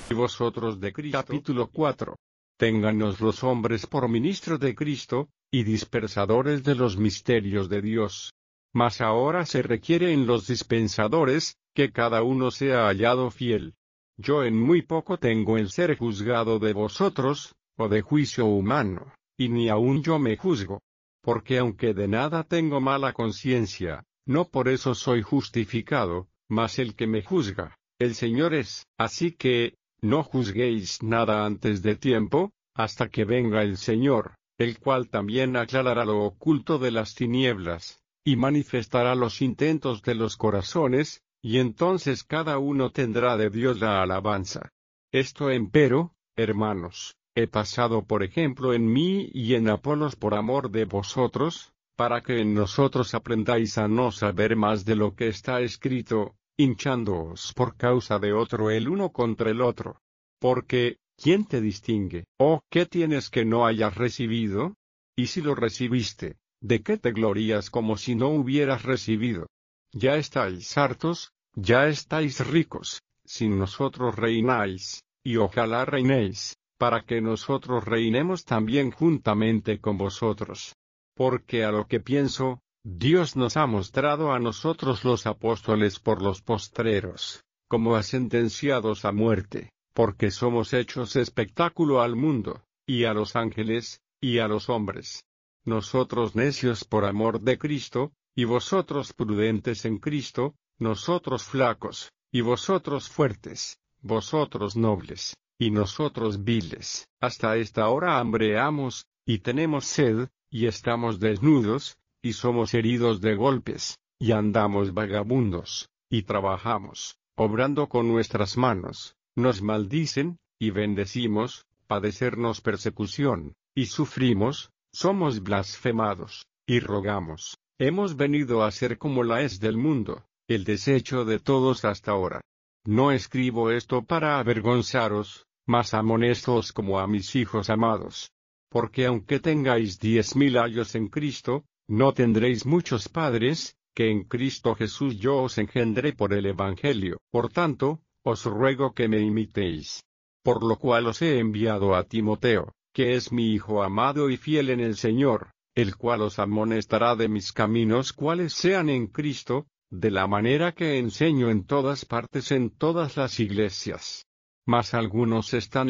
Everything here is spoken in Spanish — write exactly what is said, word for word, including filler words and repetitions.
y vosotros de Cristo. Capítulo cuatro. Téngannos los hombres por ministros de Cristo, y dispersadores de los misterios de Dios. Mas ahora se requiere en los dispensadores, que cada uno sea hallado fiel. Yo en muy poco tengo el ser juzgado de vosotros, o de juicio humano, y ni aun yo me juzgo. Porque aunque de nada tengo mala conciencia, no por eso soy justificado, mas el que me juzga, el Señor es. Así que, no juzguéis nada antes de tiempo, hasta que venga el Señor, el cual también aclarará lo oculto de las tinieblas, y manifestará los intentos de los corazones, y entonces cada uno tendrá de Dios la alabanza. Esto empero, hermanos, he pasado por ejemplo en mí y en Apolos por amor de vosotros, para que en nosotros aprendáis a no saber más de lo que está escrito, hinchándoos por causa de otro el uno contra el otro. Porque, ¿quién te distingue? ¿O qué tienes que no hayas recibido? Y si lo recibiste, ¿de qué te glorías como si no hubieras recibido? Ya estáis hartos, ya estáis ricos, sin nosotros reináis, y ojalá reinéis, para que nosotros reinemos también juntamente con vosotros. Porque a lo que pienso, Dios nos ha mostrado a nosotros los apóstoles por los postreros, como a sentenciados a muerte, porque somos hechos espectáculo al mundo, y a los ángeles, y a los hombres. Nosotros necios por amor de Cristo, y vosotros prudentes en Cristo, nosotros flacos, y vosotros fuertes, vosotros nobles, y nosotros viles. Hasta esta hora hambreamos, y tenemos sed, y estamos desnudos, y somos heridos de golpes, y andamos vagabundos, y trabajamos, obrando con nuestras manos, nos maldicen, y bendecimos, padecernos persecución, y sufrimos, somos blasfemados, y rogamos. Hemos venido a ser como la es del mundo, el desecho de todos hasta ahora. No escribo esto para avergonzaros, mas amonéstoos como a mis hijos amados. Porque aunque tengáis diez mil años en Cristo, no tendréis muchos padres, que en Cristo Jesús yo os engendré por el Evangelio. Por tanto, os ruego que me imitéis. Por lo cual os he enviado a Timoteo, que es mi hijo amado y fiel en el Señor, el cual os amonestará de mis caminos cuáles sean en Cristo, de la manera que enseño en todas partes en todas las iglesias. Mas algunos están